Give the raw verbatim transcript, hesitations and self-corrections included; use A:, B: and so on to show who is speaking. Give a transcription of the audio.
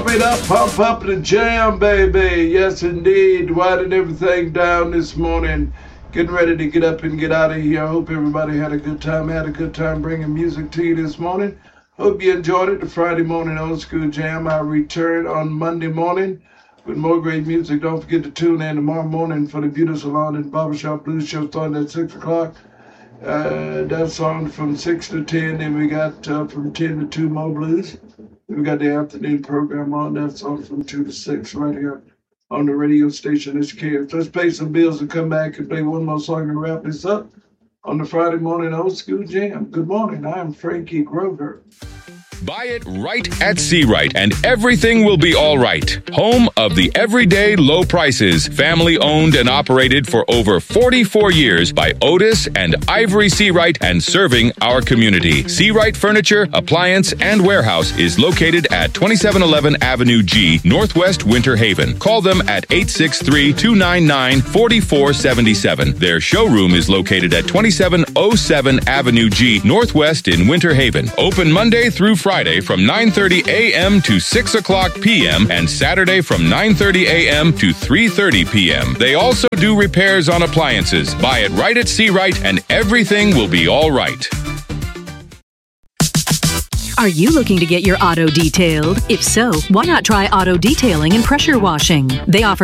A: it up, pump up the jam, baby. Yes, indeed. Winding everything down this morning. Getting ready to get up and get out of here. I hope everybody had a good time. Had a good time bringing music to you this morning. Hope you enjoyed it. The Friday morning old school jam. I return on Monday morning with more great music. Don't forget to tune in tomorrow morning for the Beauty Salon and Barbershop Blues Show starting at six o'clock. Uh, that's on from six to ten. Then we got uh, from ten to two more blues. We got the afternoon program on. That's on from two to six right here on the radio station. H K F. Let's pay some bills and come back and play one more song and wrap this up on the Friday morning old school jam. Good morning. I am Frankie Grover.
B: Buy it right at C-Rite and everything will be all right. Home of the everyday low prices. Family owned and operated for over forty-four years by Otis and Ivory C-Rite and serving our community. C-Rite Furniture, Appliance, and Warehouse is located at twenty-seven eleven Avenue G, Northwest Winter Haven. Call them at eight six three, two nine nine, four four seven seven. Their showroom is located at twenty-seven oh seven Avenue G, Northwest in Winter Haven. Open Monday through Friday. Friday from nine thirty a.m. to six o'clock p.m. and Saturday from nine thirty a.m. to three thirty p.m. They also do repairs on appliances. Buy it right at C-Rite and everything will be all right.
C: Are you looking to get your auto detailed? If so, why not try auto detailing and pressure washing? They offer